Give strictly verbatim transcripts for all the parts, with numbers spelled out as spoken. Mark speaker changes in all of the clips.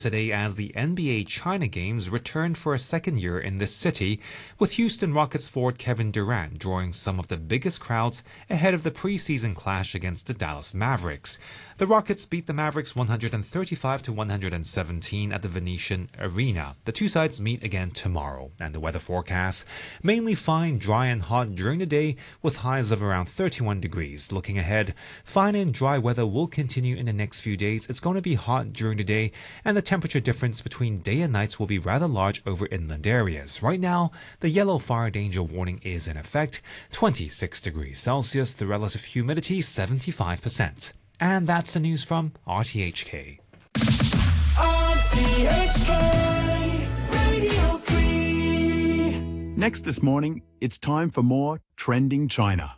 Speaker 1: Today as the N B A China Games return for a second year in this city, with Houston Rockets forward Kevin Durant drawing some of the biggest crowds ahead of the preseason clash against the Dallas Mavericks. The Rockets beat the Mavericks one thirty-five to one seventeen at the Venetian Arena. The two sides meet again tomorrow, and the weather forecast mainly fine, dry and hot during the day with highs of around thirty-one degrees. Looking ahead, fine and dry weather will continue in the next few days. It's going to be hot during the day, and the temperature difference between day and nights will be rather large over inland areas. Right now, the yellow fire danger warning is in effect, twenty-six degrees Celsius, the relative humidity seventy-five percent. And that's the news from R T H K.
Speaker 2: R T H K Radio three.
Speaker 3: Next this morning, it's time for more Trending China.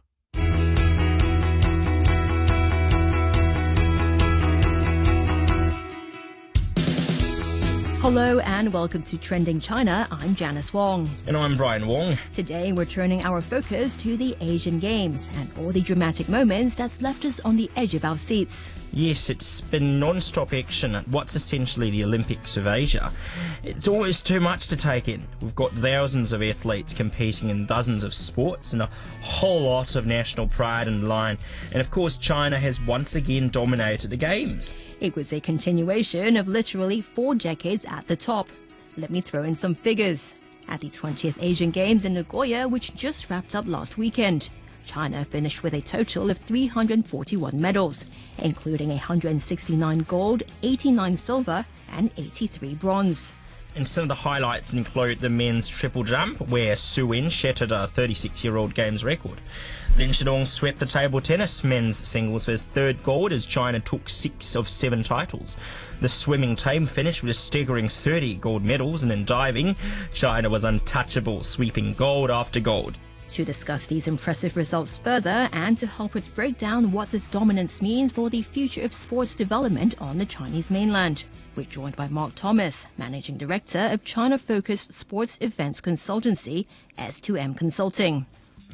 Speaker 4: Hello and welcome to Trending China. I'm Janice Wong.
Speaker 5: And I'm Brian Wong.
Speaker 4: Today we're turning our focus to the Asian Games and all the dramatic moments that's left us on the edge of our seats.
Speaker 5: Yes, it's been non-stop action at what's essentially the Olympics of Asia. It's almost too much to take in. We've got thousands of athletes competing in dozens of sports and a whole lot of national pride on the line. And of course, China has once again dominated the Games.
Speaker 4: It was a continuation of literally four decades at the top. Let me throw in some figures. At the twentieth Asian Games in Nagoya, which just wrapped up last weekend, China finished with a total of three hundred forty-one medals, including one hundred sixty-nine gold, eighty-nine silver and eighty-three bronze.
Speaker 5: And some of the highlights include the men's triple jump, where Su Wen shattered a thirty-six-year-old Games record. Lin Shidong swept the table tennis men's singles for his third gold as China took six of seven titles. The swimming team finished with a staggering thirty gold medals, and in diving, China was untouchable, sweeping gold after gold.
Speaker 4: To discuss these impressive results further and to help us break down what this dominance means for the future of sports development on the Chinese mainland, we're joined by Mark Thomas, Managing Director of China-focused sports events consultancy S two M Consulting.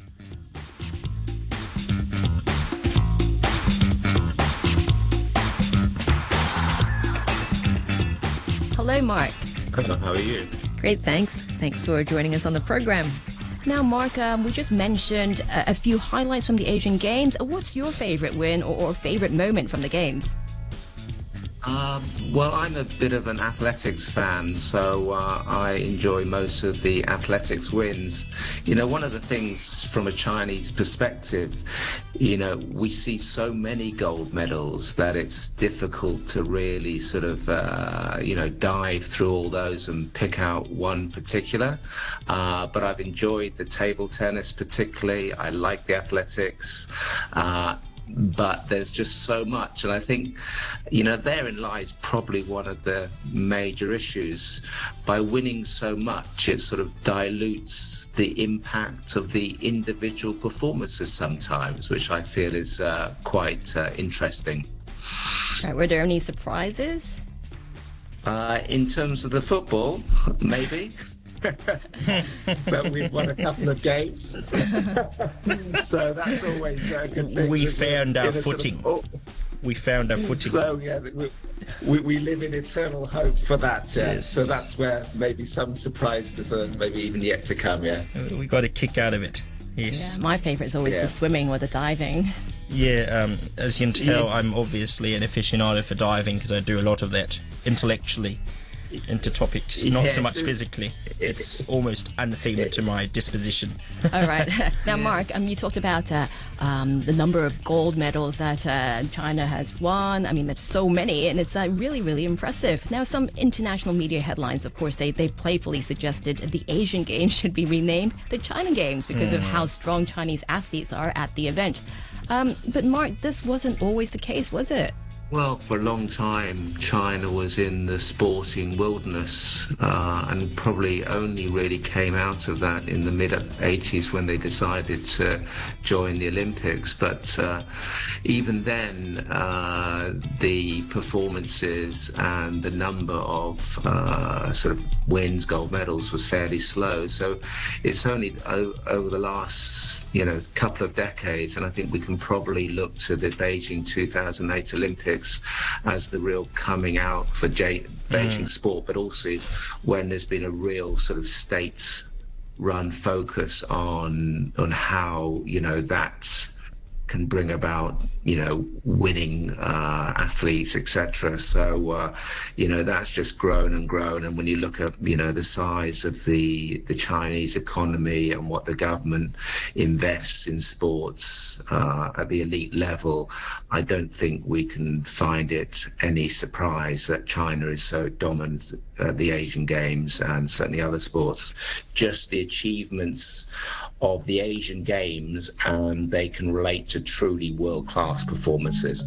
Speaker 4: Hello, Mark.
Speaker 6: Hello, how are you?
Speaker 4: Great, thanks. Thanks for joining us on the program. Now, Mark, um, we just mentioned a, a few highlights from the Asian Games. What's your favorite win or, or favorite moment from the Games?
Speaker 6: Um, well, I'm a bit of an athletics fan, so uh, I enjoy most of the athletics wins. You know, one of the things from a Chinese perspective, you know, we see so many gold medals that it's difficult to really sort of, uh, you know, dive through all those and pick out one particular. Uh, but I've enjoyed the table tennis particularly. I like the athletics. Uh, But there's just so much, and I think, you know, therein lies probably one of the major issues. By winning so much, it sort of dilutes the impact of the individual performances sometimes, which I feel is uh, quite uh, interesting.
Speaker 4: Right, were there any surprises?
Speaker 6: Uh, in terms of the football, maybe. But we've won a couple of games, so that's always a good thing.
Speaker 5: We found our footing.
Speaker 6: Sort of, oh.
Speaker 5: We found our footing.
Speaker 6: So yeah, we, we, we live in eternal hope for that. Yeah.
Speaker 5: Yes.
Speaker 6: So that's where maybe some surprises are maybe even yet to come. Yeah.
Speaker 5: We got a kick out of it. Yes.
Speaker 4: Yeah, my favourite is always
Speaker 6: Yeah.
Speaker 4: the swimming or the diving.
Speaker 5: Yeah, um, as you can tell,
Speaker 6: Yeah.
Speaker 5: I'm obviously an aficionado for diving because I do a lot of that intellectually into topics, not
Speaker 6: Yeah,
Speaker 5: so much
Speaker 6: so-
Speaker 5: physically. It's almost anathema to my disposition.
Speaker 4: All right. Now, Mark, um, you talked about uh, um, the number of gold medals that uh, China has won. I mean, there's so many, and it's uh, really, really impressive. Now, some international media headlines, of course, they, they playfully suggested the Asian Games should be renamed the China Games because of how strong Chinese athletes are at the event. Um, but, Mark, this wasn't always the case, was it?
Speaker 6: Well, for a long time, China was in the sporting wilderness uh, and probably only really came out of that in the mid eighties when they decided to join the Olympics. But uh, even then, uh, the performances and the number of uh, sort of wins, gold medals was fairly slow. So it's only o- over the last you know, couple of decades, and I think we can probably look to the Beijing two thousand eight Olympics as the real coming out for J- Beijing mm. sport, but also when there's been a real sort of state run focus on on how, you know, that can bring about, you know, winning uh, athletes, et cetera. So, uh, you know, that's just grown and grown. And when you look at, you know, the size of the the Chinese economy and what the government invests in sports uh, at the elite level, I don't think we can find it any surprise that China is so dominant at the Asian Games and certainly other sports. Just the achievements of the Asian Games, and they can relate to truly world-class performances.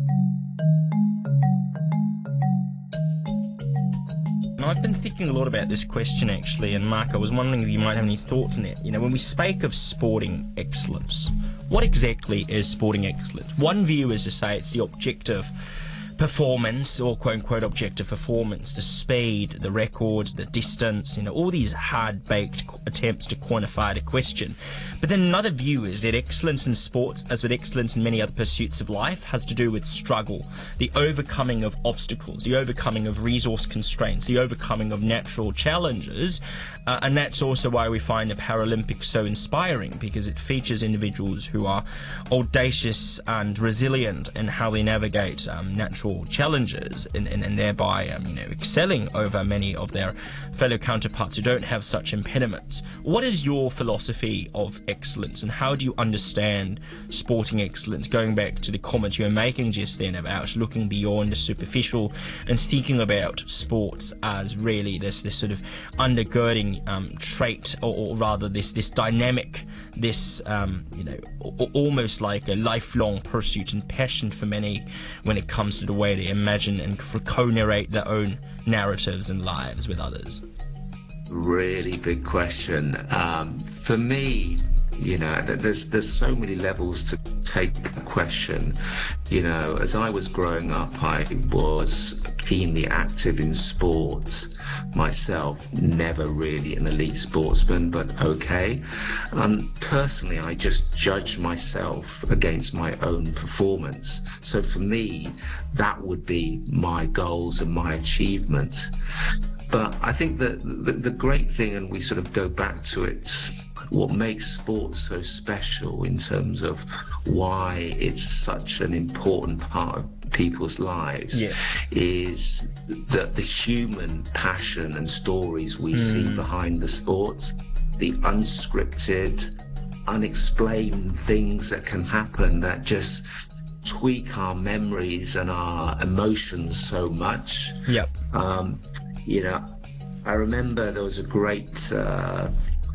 Speaker 5: And I've been thinking a lot about this question, actually, and Mark, I was wondering if you might have any thoughts on it. You know, when we speak of sporting excellence, what exactly is sporting excellence? One view is to say it's the objective performance, or quote-unquote objective performance, the speed, the records, the distance, you know, all these hard-baked attempts to quantify the question. But then another view is that excellence in sports, as with excellence in many other pursuits of life, has to do with struggle, the overcoming of obstacles, the overcoming of resource constraints, the overcoming of natural challenges, uh, and that's also why we find the Paralympics so inspiring, because it features individuals who are audacious and resilient in how they navigate um, natural challenges, and, and, and thereby um, you know, excelling over many of their fellow counterparts who don't have such impediments. What is your philosophy of excellence, and how do you understand sporting excellence, going back to the comments you were making just then about looking beyond the superficial and thinking about sports as really this this sort of undergirding um, trait, or, or rather this this dynamic, this um, you know a- almost like a lifelong pursuit and passion for many when it comes to the way they imagine and co-narrate their own narratives and lives with others?
Speaker 6: Really big question. Um, for me, you know, there's there's so many levels to take the question. You know, as I was growing up, I was keenly active in sport myself, never really an elite sportsman, but okay. Um, personally, I just judged myself against my own performance. So for me, that would be my goals and my achievement. But I think that the, the great thing, and we sort of go back to it, what makes sports so special in terms of why it's such an important part of people's lives, yeah, is that the human passion and stories we mm. see behind the sports, the unscripted, unexplained things that can happen that just tweak our memories and our emotions so much.
Speaker 5: Yep.
Speaker 6: Um, you know, I remember there was a great uh,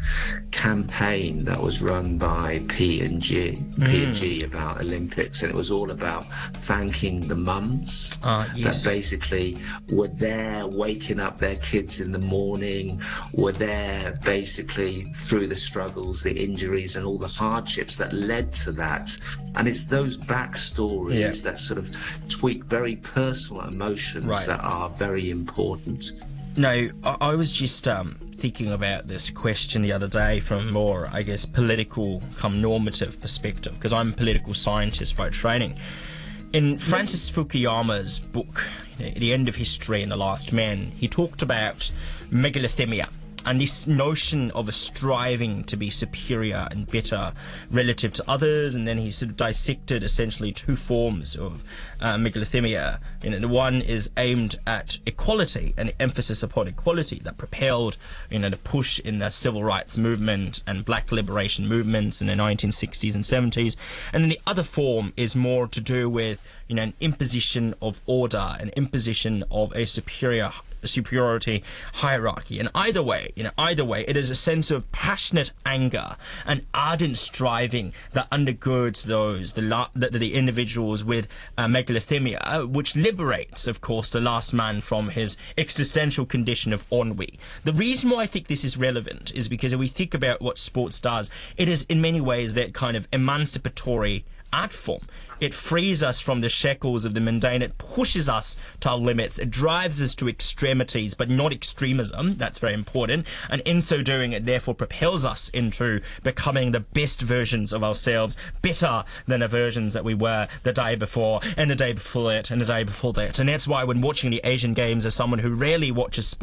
Speaker 6: campaign that was run by P and G, mm. P and G about Olympics, and it was all about thanking the mums
Speaker 5: uh, yes.
Speaker 6: that basically were there waking up their kids in the morning, were there basically through the struggles, the injuries and all the hardships that led to that. And it's those backstories yeah. that sort of tweak very personal emotions right. that are very important.
Speaker 5: No, I, I was just um, thinking about this question the other day from a more, I guess, political, come normative perspective, because I'm a political scientist by training. In Francis Fukuyama's book, The End of History and the Last Man, he talked about megalithemia, and this notion of a striving to be superior and better relative to others, and then he sort of dissected essentially two forms of uh, megalithemia. You know, the one is aimed at equality, and emphasis upon equality that propelled, you know, the push in the civil rights movement and black liberation movements in the nineteen sixties and seventies. And then the other form is more to do with, you know, an imposition of order, an imposition of a superior superiority hierarchy. And either way, you know, either way, it is a sense of passionate anger and ardent striving that undergirds those, the la- the, the individuals with uh, megalithemia, which liberates, of course, the last man from his existential condition of ennui. The reason why I think this is relevant is because if we think about what sports does, it is in many ways that kind of emancipatory art form. It frees us from the shackles of the mundane. It pushes us to our limits. It drives us to extremities, but not extremism. That's very important. And in so doing, it therefore propels us into becoming the best versions of ourselves, better than the versions that we were the day before, and the day before it, and the day before that. And that's why when watching the Asian Games as someone who rarely watches sport,